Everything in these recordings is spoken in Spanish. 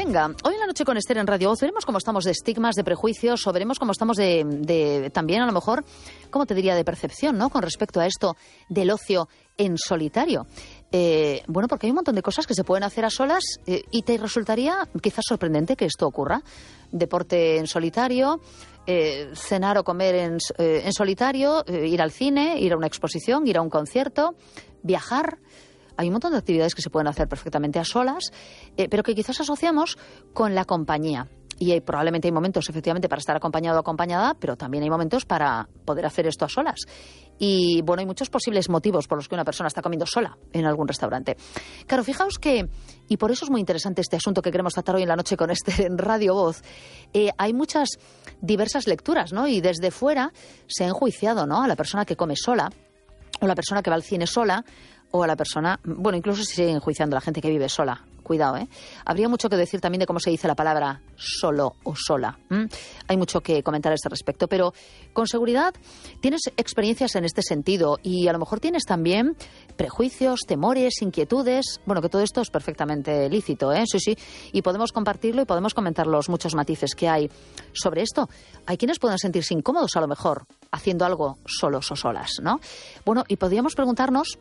Venga, hoy en la noche con Esther en Radio Voz veremos cómo estamos de estigmas, de prejuicios, o veremos cómo estamos de también, a lo mejor, ¿cómo te diría?, de percepción, ¿no?, con respecto a esto del ocio en solitario. Bueno, porque hay un montón de cosas que se pueden hacer a solas y te resultaría quizás sorprendente que esto ocurra. Deporte en solitario, cenar o comer en solitario, ir al cine, ir a una exposición, ir a un concierto, viajar. Hay un montón de actividades que se pueden hacer perfectamente a solas, pero que quizás asociamos con la compañía. Y probablemente hay momentos, efectivamente, para estar acompañado o acompañada, pero también hay momentos para poder hacer esto a solas. Y, bueno, hay muchos posibles motivos por los que una persona está comiendo sola en algún restaurante. Claro, fijaos que, y por eso es muy interesante este asunto que queremos tratar hoy en la noche con en Radio Voz, hay muchas diversas lecturas, ¿no? Y desde fuera se ha enjuiciado, ¿no?, a la persona que come sola, o la persona que va al cine sola, o a la persona, bueno, incluso se sigue enjuiciando a la gente que vive sola. Cuidado, ¿eh? Habría mucho que decir también de cómo se dice la palabra solo o sola. Hay mucho que comentar a este respecto, pero con seguridad tienes experiencias en este sentido y a lo mejor tienes también prejuicios, temores, inquietudes. Bueno, que todo esto es perfectamente lícito, ¿eh? Sí, sí. Y podemos compartirlo y podemos comentar los muchos matices que hay sobre esto. Hay quienes pueden sentirse incómodos a lo mejor haciendo algo solos o solas, ¿no? Bueno, y podríamos preguntarnos,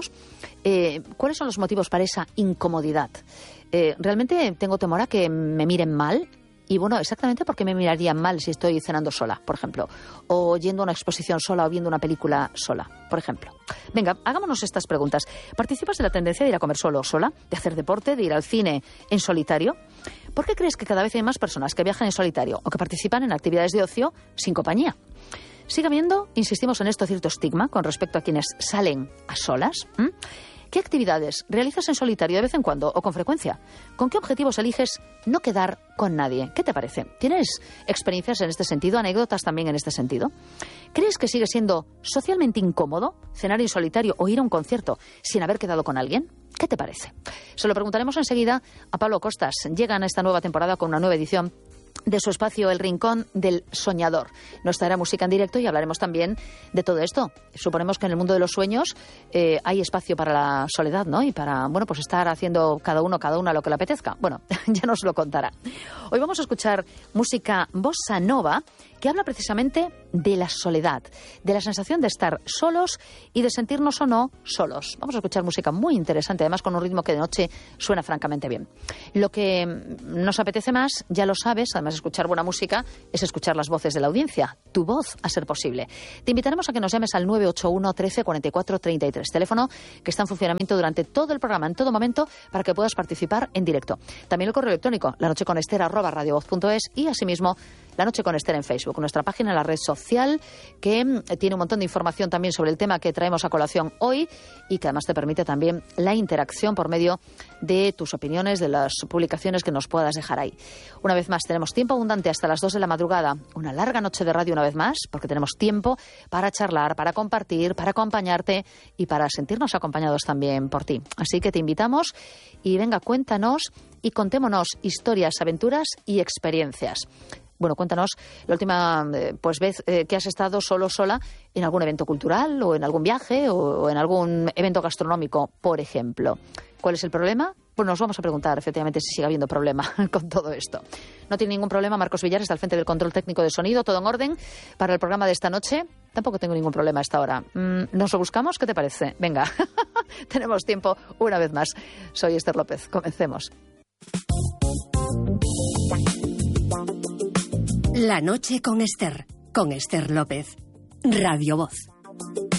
¿cuáles son los motivos para esa incomodidad? Realmente tengo temor a que me miren mal. Y bueno, exactamente porque me mirarían mal si estoy cenando sola, por ejemplo, o yendo a una exposición sola o viendo una película sola, por ejemplo. Venga, hagámonos estas preguntas. ¿Participas de la tendencia de ir a comer solo o sola, de hacer deporte, de ir al cine en solitario? ¿Por qué crees que cada vez hay más personas que viajan en solitario o que participan en actividades de ocio sin compañía? Sigue habiendo, insistimos en esto, cierto estigma con respecto a quienes salen a solas. ¿Qué actividades realizas en solitario de vez en cuando o con frecuencia? ¿Con qué objetivos eliges no quedar con nadie? ¿Qué te parece? ¿Tienes experiencias en este sentido, anécdotas también en este sentido? ¿Crees que sigue siendo socialmente incómodo cenar en solitario o ir a un concierto sin haber quedado con alguien? ¿Qué te parece? Se lo preguntaremos enseguida a Pablo Costas. Llega en esta nueva temporada con una nueva edición de su espacio El Rincón del Soñador. Nos traerá música en directo y hablaremos también de todo esto. Suponemos que en el mundo de los sueños hay espacio para la soledad, ¿no? Y para, bueno, pues estar haciendo cada una lo que le apetezca. Bueno, ya nos lo contará. Hoy vamos a escuchar música bossa nova que habla precisamente de la soledad, de la sensación de estar solos y de sentirnos o no solos. Vamos a escuchar música muy interesante, además con un ritmo que de noche suena francamente bien. Lo que nos apetece más, ya lo sabes, además de escuchar buena música, es escuchar las voces de la audiencia, tu voz a ser posible. Te invitaremos a que nos llames al 981 13 44 33, teléfono que está en funcionamiento durante todo el programa, en todo momento, para que puedas participar en directo. También el correo electrónico, lanocheconester@radiovoz.es, y asimismo La Noche con Esther en Facebook, nuestra página en la red social que tiene un montón de información también sobre el tema que traemos a colación hoy y que además te permite también la interacción por medio de tus opiniones, de las publicaciones que nos puedas dejar ahí. Una vez más, tenemos tiempo abundante hasta las 2 de la madrugada, una larga noche de radio una vez más, porque tenemos tiempo para charlar, para compartir, para acompañarte y para sentirnos acompañados también por ti. Así que te invitamos y venga, cuéntanos y contémonos historias, aventuras y experiencias. Bueno, cuéntanos la última vez que has estado solo o sola en algún evento cultural o en algún viaje o en algún evento gastronómico, por ejemplo. ¿Cuál es el problema? Pues nos vamos a preguntar, efectivamente, si sigue habiendo problema con todo esto. No tiene ningún problema Marcos Villar, está al frente del control técnico de sonido, todo en orden para el programa de esta noche. Tampoco tengo ningún problema a esta hora. ¿Nos lo buscamos? ¿Qué te parece? Venga, tenemos tiempo una vez más. Soy Esther López, comencemos. La noche con Esther López, Radio Voz.